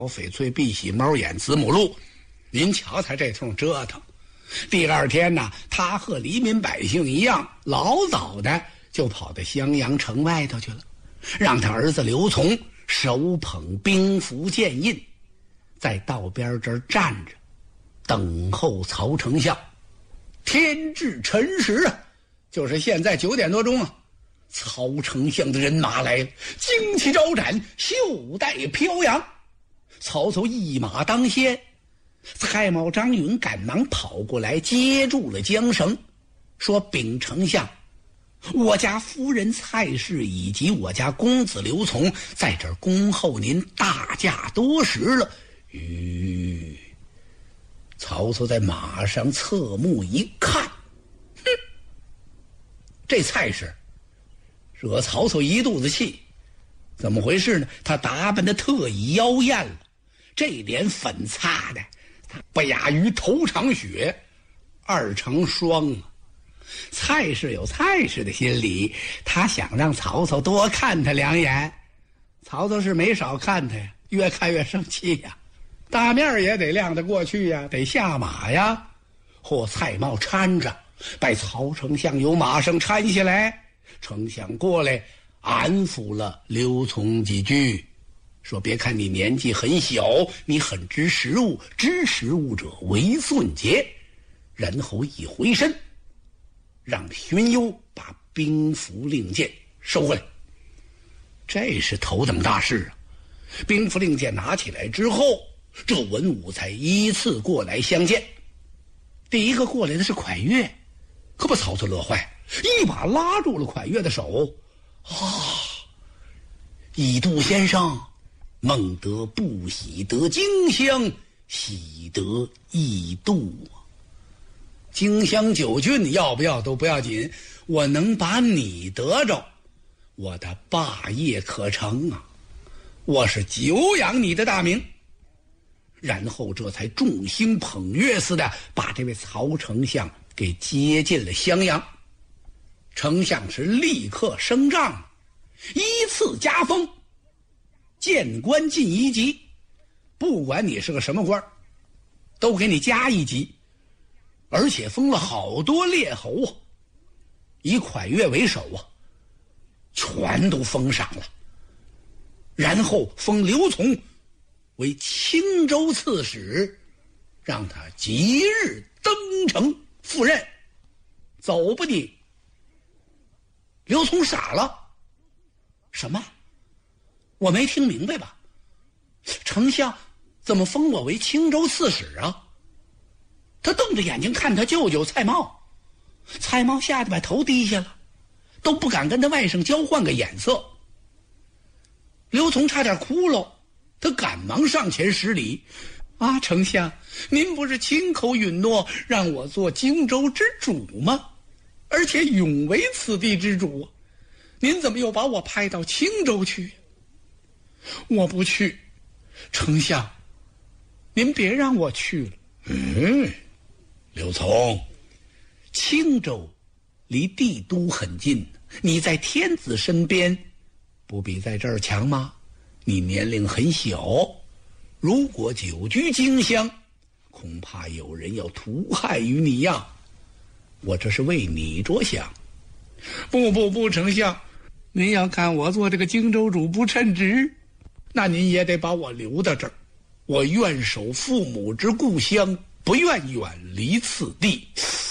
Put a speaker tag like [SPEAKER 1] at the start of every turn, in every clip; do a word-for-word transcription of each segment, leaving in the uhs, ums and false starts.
[SPEAKER 1] 翡翠碧玺猫眼子母鹿，您瞧他这通折腾。第二天呢，他和黎民百姓一样，老早的就跑到襄阳城外头去了，让他儿子刘琮手捧兵符剑印，在道边这儿站着，等候曹丞相。天至辰时啊，就是现在九点多钟啊，曹丞相的人马来了，旌旗招展，袖带飘扬。曹操一马当先，蔡瑁、张允赶忙跑过来接住了缰绳，说：禀丞相，我家夫人蔡氏以及我家公子刘琮在这儿恭候您大驾多时了。吁！曹操在马上侧目一看，哼，这蔡氏惹曹操一肚子气。怎么回事呢？他打扮的特意妖艳了，这脸粉擦的不亚于头场雪，二成霜啊。蔡氏有蔡氏的心理，他想让曹操多看他两眼。曹操是没少看他呀，越看越生气呀，大面也得亮得过去呀，得下马呀。或蔡瑁搀着，把曹丞相由马上搀下来，丞相过来安抚了刘琮几句，说：别看你年纪很小，你很知时务，知时务者为俊杰。然后一回身，让荀攸把兵符令箭收回来。这是头等大事啊！兵符令箭拿起来之后，这文武才依次过来相见。第一个过来的是蒯越，可把曹操乐坏，一把拉住了蒯越的手。啊，以杜先生，孟德不喜得荆襄，喜得易度啊！荆襄九郡要不要都不要紧，我能把你得着，我的霸业可成啊！我是久仰你的大名。然后这才众星捧月似的把这位曹丞相给接进了襄阳。丞相是立刻升帐，依次加封，谏官进一级，不管你是个什么官，都给你加一级，而且封了好多列侯啊，以蒯越为首啊，全都封赏了。然后封刘琮为青州刺史，让他即日登城赴任。走吧你！刘琮傻了，什么？我没听明白吧？丞相怎么封我为青州刺史啊？他瞪着眼睛看他舅舅蔡瑁，蔡瑁吓得把头低下了，都不敢跟他外甥交换个眼色。刘琮差点哭了，他赶忙上前施礼：啊，丞相，您不是亲口允诺让我做荆州之主吗？而且永为此地之主，您怎么又把我派到青州去？我不去，丞相，您别让我去了。嗯，刘琮，青州离帝都很近，你在天子身边，不比在这儿强吗？你年龄很小，如果久居荆襄，恐怕有人要图害于你呀。我这是为你着想。不不不，丞相，您要看我做这个荆州主不称职，那您也得把我留到这儿。我愿守父母之故乡，不愿远离此地。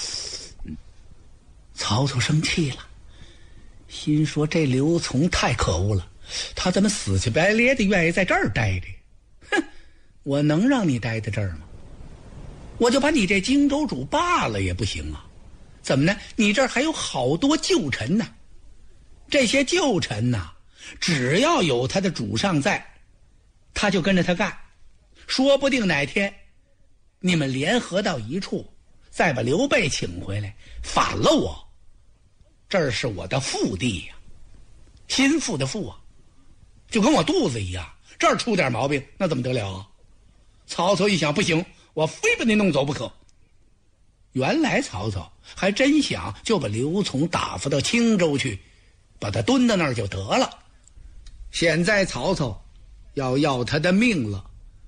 [SPEAKER 1] 曹操生气了，心说这刘琮太可恶了，他怎么死乞白咧的愿意在这儿待着？哼，我能让你待在这儿吗？我就把你这荆州主罢了也不行啊！怎么呢？你这儿还有好多旧臣呢，这些旧臣呢，只要有他的主上在，他就跟着他干，说不定哪天你们联合到一处，再把刘备请回来，反了我，这儿是我的腹地呀，心腹的腹啊，就跟我肚子一样，这儿出点毛病那怎么得了啊？曹操一想，不行，我非把你弄走不可。原来曹操还真想就把刘琮打发到青州去，把他蹲到那儿就得了。现在曹操要要他的命了。